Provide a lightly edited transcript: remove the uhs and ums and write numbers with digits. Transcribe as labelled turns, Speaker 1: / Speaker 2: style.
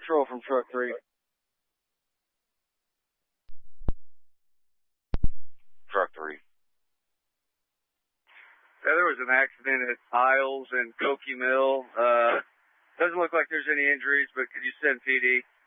Speaker 1: patrol from truck 3.
Speaker 2: Truck 3.
Speaker 1: Yeah, there was an accident at Isles and Koki Mill. Doesn't look like there's any injuries, but could you send PD?